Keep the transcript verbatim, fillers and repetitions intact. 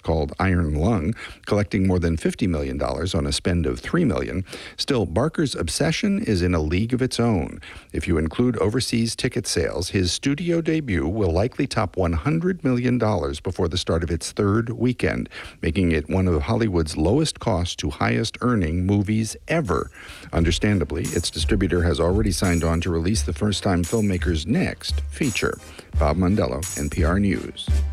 called Iron Lung, collecting more than fifty million dollars on a spend of three million dollars. Still, Barker's obsession is in a league of its own. If you include overseas ticket sales, his studio debut will likely top one hundred million dollars before the start of its third weekend, making it one of Hollywood's lowest cost to highest earning movies ever. Understandably, its distributor has already signed on to release the first-time filmmaker's next feature. Bob Mondello, N P R News.